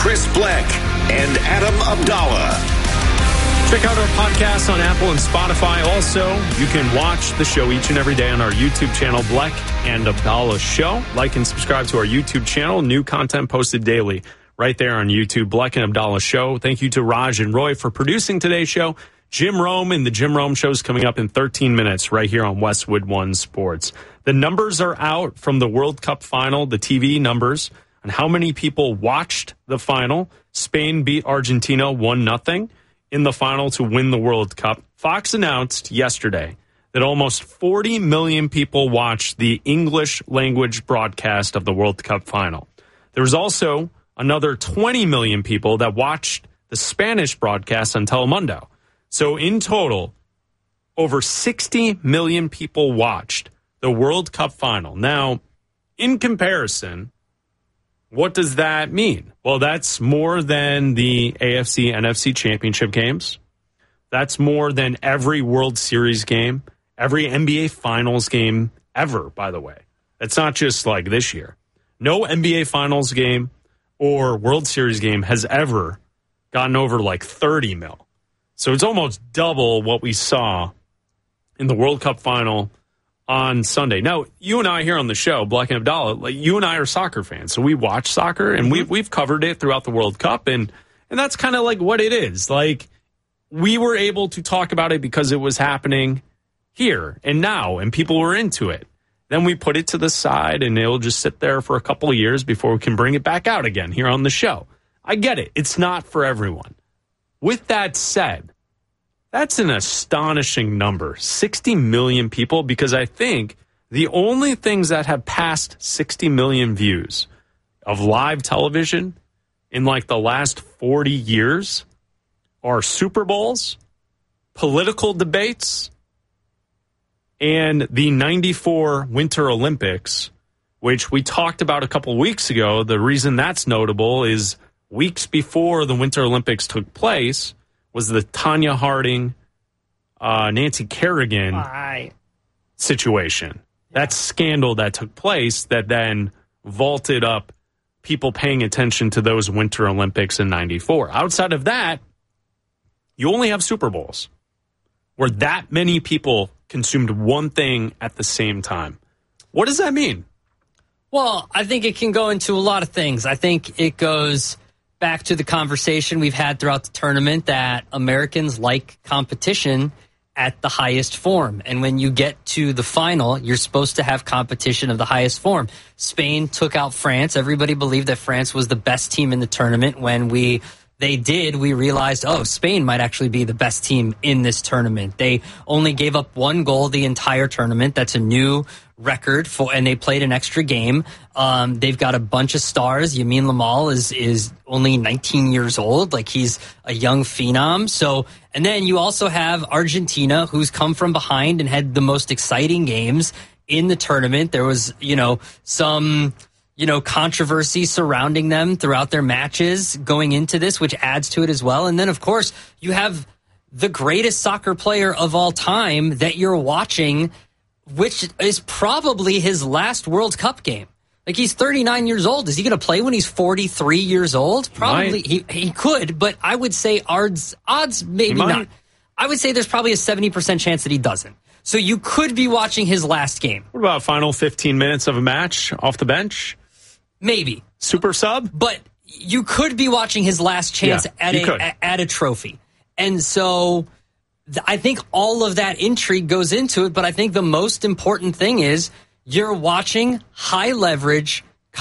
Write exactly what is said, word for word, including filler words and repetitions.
Chris Bleck and Adam Abdallah. Check out our podcast on Apple and Spotify. Also, you can watch the show each and every day on our YouTube channel, Bleck and Abdallah Show. Like and subscribe to our YouTube channel. New content posted daily right there on YouTube, Bleck and Abdallah Show. Thank you to Raj and Roy for producing today's show. Jim Rome and the Jim Rome Show is coming up in thirteen minutes right here on Westwood One Sports. The numbers are out from the World Cup final, the T V numbers, on how many people watched the final. Spain beat Argentina one nothing in the final to win the World Cup. Fox announced yesterday that almost forty million people watched the English language broadcast of the World Cup final. There was also another twenty million people that watched the Spanish broadcast on Telemundo. So in total, over sixty million people watched the World Cup final. Now, in comparison, what does that mean? Well, that's more than the A F C N F C championship games. That's more than every World Series game, every N B A Finals game ever, by the way. It's not just like this year. No N B A Finals game or World Series game has ever gotten over like thirty mil. So it's almost double what we saw in the World Cup final on Sunday. Now, you and I here on the show, Bleck and Abdallah, like you and I are soccer fans, so we watch soccer, and we've, we've covered it throughout the World Cup, and, and that's kind of like what it is. Like, we were able to talk about it because it was happening here and now, and people were into it. Then we put it to the side, and it'll just sit there for a couple of years before we can bring it back out again here on the show. I get it. It's not for everyone. With that said, that's an astonishing number, sixty million people, because I think the only things that have passed sixty million views of live television in like the last forty years are Super Bowls, political debates, and the ninety-four Winter Olympics, which we talked about a couple weeks ago. The reason that's notable is weeks before the Winter Olympics took place was the Tanya Harding, uh, Nancy Kerrigan Bye. situation. Yeah. That scandal that took place that then vaulted up people paying attention to those Winter Olympics in ninety-four. Outside of that, you only have Super Bowls where that many people consumed one thing at the same time. What does that mean? Well, I think it can go into a lot of things. I think it goes back to the conversation we've had throughout the tournament that Americans like competition at the highest form. And when you get to the final, you're supposed to have competition of the highest form. Spain took out France. Everybody believed that France was the best team in the tournament. When we they did, we realized, oh, Spain might actually be the best team in this tournament. They only gave up one goal the entire tournament. That's a new record for, and they played an extra game. Um, they've got a bunch of stars. Yamin Lamal is is only nineteen years old, like he's a young phenom. So, and then you also have Argentina, who's come from behind and had the most exciting games in the tournament. There was, you know, some, you know, controversy surrounding them throughout their matches going into this, which adds to it as well. And then, of course, you have the greatest soccer player of all time that you're watching, which is probably his last World Cup game. Like, he's thirty-nine years old. Is he going to play when he's forty-three years old? Probably. He, he could, but I would say odds, odds maybe not. I would say there's probably a seventy percent chance that he doesn't. So you could be watching his last game. What about final fifteen minutes of a match off the bench? Maybe. Super sub? But you could be watching his last chance Yeah, at you a could. a- at a trophy. And so th- I think all of that intrigue goes into it, but I think the most important thing is you're watching high leverage,